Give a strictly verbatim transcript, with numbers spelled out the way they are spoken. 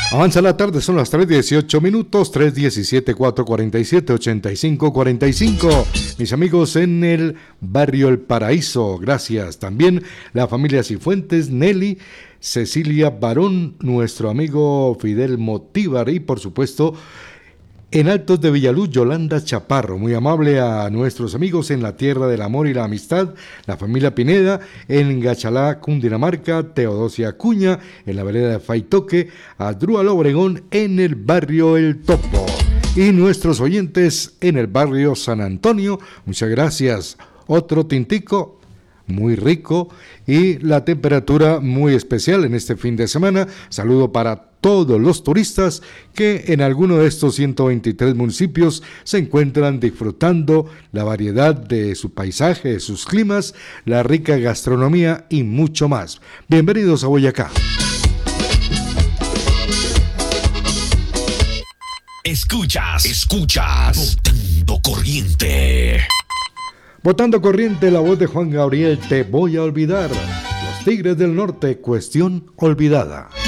Avanza la tarde, son las tres dieciocho minutos, tres diecisiete, cuatro cuarenta y siete, ochenta y cinco cuarenta y cinco. Mis amigos en el barrio El Paraíso, gracias. También la familia Cifuentes, Nelly, Cecilia Barón, nuestro amigo Fidel Motívar y por supuesto en Altos de Villaluz, Yolanda Chaparro, muy amable a nuestros amigos en la Tierra del Amor y la Amistad, la familia Pineda, en Gachalá, Cundinamarca, Teodosia Acuña, en la vereda de Faitoque, a Drúbalo Obregón, en el barrio El Topo. Y nuestros oyentes en el barrio San Antonio, muchas gracias. Otro tintico muy rico y la temperatura muy especial en este fin de semana. Saludo para todos los turistas que en alguno de estos ciento veintitrés municipios se encuentran disfrutando la variedad de su paisaje, de sus climas, la rica gastronomía y mucho más. Bienvenidos a Boyacá. Escuchas, escuchas, Botando Corriente. Botando Corriente, la voz de Juan Gabriel, Te voy a olvidar. Los Tigres del Norte, Cuestión olvidada.